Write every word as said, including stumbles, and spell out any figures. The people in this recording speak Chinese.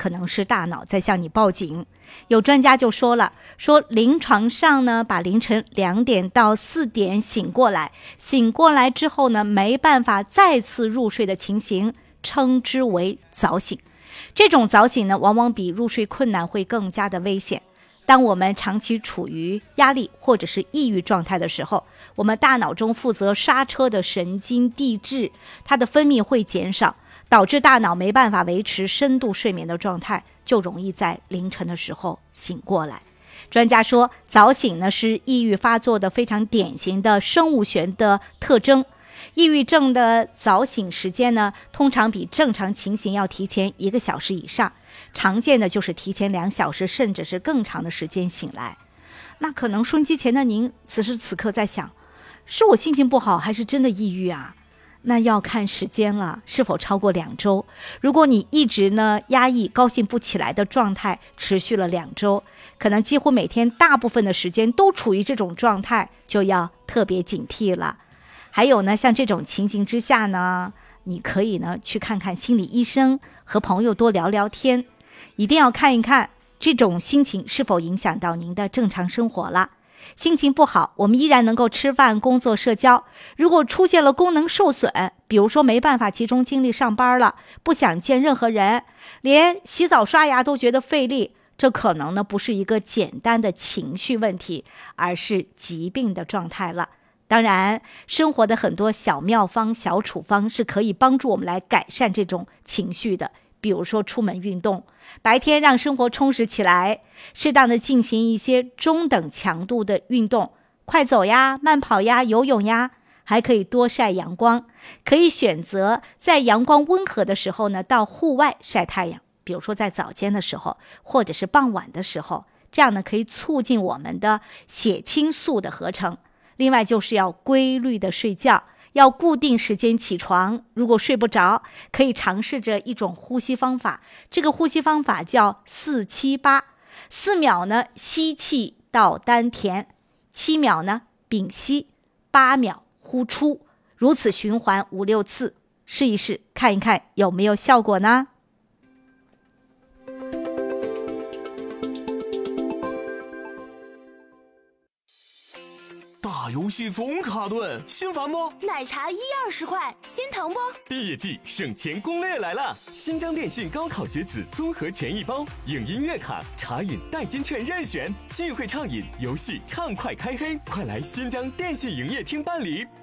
可能是大脑在向你报警。有专家就说了，说临床上呢，把凌晨两点到四点醒过来，醒过来之后呢，没办法再次入睡的情形，称之为早醒。这种早醒呢，往往比入睡困难会更加的危险。当我们长期处于压力或者是抑郁状态的时候，我们大脑中负责刹车的神经递质，它的分泌会减少，导致大脑没办法维持深度睡眠的状态，就容易在凌晨的时候醒过来。专家说，早醒呢是抑郁发作的非常典型的生物学的特征。抑郁症的早醒时间呢，通常比正常情形要提前一个小时以上，常见的就是提前两小时甚至是更长的时间醒来。那可能收音机前的您此时此刻在想，是我心情不好还是真的抑郁啊？那要看时间了，是否超过两周。如果你一直呢压抑高兴不起来的状态持续了两周，可能几乎每天大部分的时间都处于这种状态，就要特别警惕了。还有呢，像这种情形之下呢，你可以呢去看看心理医生，和朋友多聊聊天，一定要看一看这种心情是否影响到您的正常生活了。心情不好，我们依然能够吃饭、工作、社交。如果出现了功能受损，比如说没办法集中精力上班了，不想见任何人，连洗澡刷牙都觉得费力，这可能呢不是一个简单的情绪问题，而是疾病的状态了。当然，生活的很多小妙方、小处方是可以帮助我们来改善这种情绪的。比如说出门运动，白天让生活充实起来，适当的进行一些中等强度的运动，快走呀、慢跑呀、游泳呀，还可以多晒阳光。可以选择在阳光温和的时候呢，到户外晒太阳，比如说在早间的时候，或者是傍晚的时候，这样呢可以促进我们的血清素的合成。另外就是要规律的睡觉，要固定时间起床。如果睡不着，可以尝试着一种呼吸方法，这个呼吸方法叫四七八。四秒呢吸气到丹田，七秒呢屏息，八秒呼出，如此循环五六次，试一试看一看有没有效果呢？ 大游戏总卡顿，心烦不？ 奶茶一二十块，心疼不？ 毕业季省钱攻略来了！新疆电信高考学子综合权益包，影音乐卡、茶饮代金券任选，聚会畅饮，游戏畅快开黑，快来新疆电信营业厅办理。